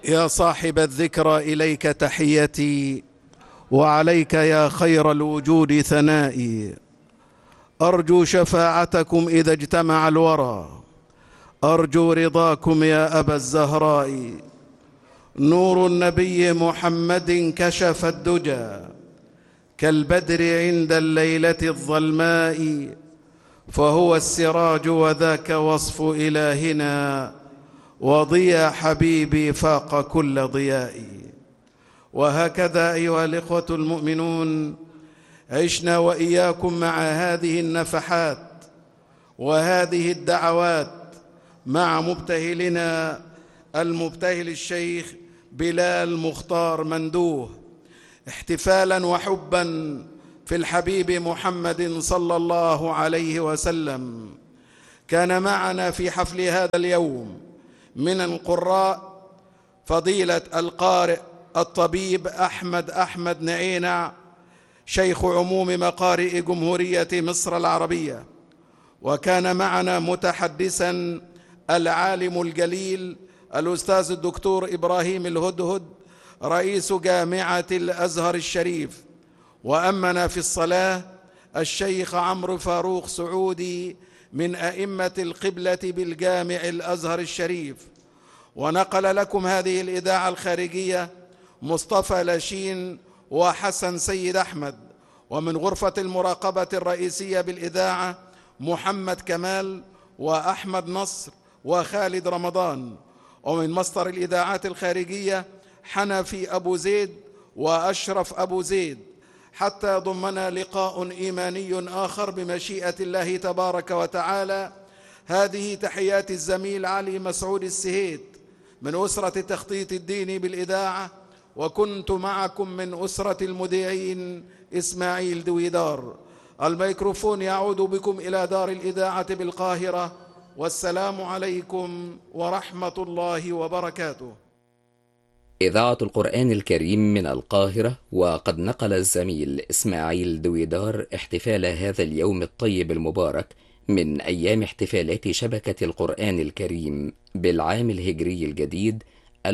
يا صاحب الذكرى إليك تحيتي، وعليك يا خير الوجود ثنائي. أرجو شفاعتكم إذا اجتمع الورى، أرجو رضاكم يا أبا الزهراء. نور النبي محمد كشف الدجى كالبدر عند الليلة الظلماء، فهو السراج وذاك وصف إلهنا، وضياء حبيبي فاق كل ضياء. وهكذا أيها الإخوة المؤمنون، عشنا وإياكم مع هذه النفحات وهذه الدعوات مع مبتهلنا المبتهل الشيخ بلال مختار مندوه، احتفالا وحبا في الحبيب محمد صلى الله عليه وسلم. كان معنا في حفل هذا اليوم من القراء فضيلة القارئ الطبيب أحمد نعينع، شيخ عموم مقارئ جمهورية مصر العربية. وكان معنا متحدثا العالم الجليل الأستاذ الدكتور إبراهيم الهدهد، رئيس جامعة الأزهر الشريف. وأمنا في الصلاة الشيخ عمرو فاروق سعودي من أئمة القبلة بالجامع الأزهر الشريف. ونقل لكم هذه الإذاعة الخارجية مصطفى لاشين وحسن سيد أحمد، ومن غرفة المراقبة الرئيسية بالإذاعة محمد كمال وأحمد نصر وخالد رمضان، ومن مصدر الإذاعات الخارجية حنفي أبو زيد وأشرف أبو زيد، حتى ضمنا لقاء إيماني آخر بمشيئة الله تبارك وتعالى. هذه تحيات الزميل علي مسعود السهيد من أسرة التخطيط الديني بالإذاعة، وكنت معكم من أسرة المذيعين إسماعيل دويدار. الميكروفون يعود بكم إلى دار الإذاعة بالقاهرة، والسلام عليكم ورحمة الله وبركاته. إذاعة القرآن الكريم من القاهرة. وقد نقل الزميل إسماعيل دويدار احتفال هذا اليوم الطيب المبارك من أيام احتفالات شبكة القرآن الكريم بالعام الهجري الجديد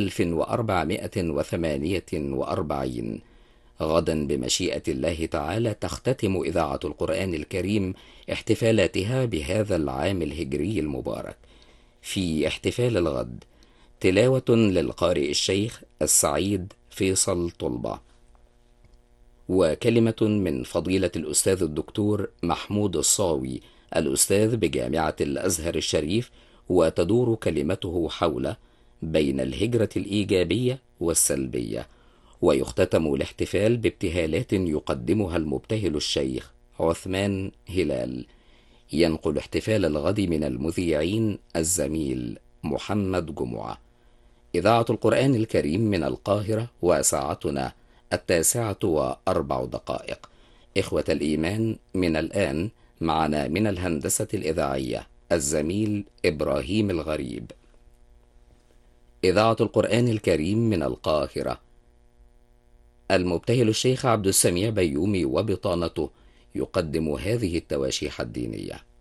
1448. غدا بمشيئة الله تعالى تختتم إذاعة القرآن الكريم احتفالاتها بهذا العام الهجري المبارك. في احتفال الغد تلاوة للقارئ الشيخ السعيد فيصل طلبة، وكلمة من فضيلة الأستاذ الدكتور محمود الصاوي الأستاذ بجامعة الأزهر الشريف، وتدور كلمته حول بين الهجرة الإيجابية والسلبية. ويختتم الاحتفال بابتهالات يقدمها المبتهل الشيخ عثمان هلال. ينقل احتفال الغد من المذيعين الزميل محمد جمعة. إذاعة القرآن الكريم من القاهرة، وساعتنا 9:04. إخوة الإيمان، من الآن معنا من الهندسة الإذاعية الزميل إبراهيم الغريب. إذاعة القرآن الكريم من القاهرة. المبتهل الشيخ عبد السميع بيومي وبطانته يقدم هذه التواشيح الدينية.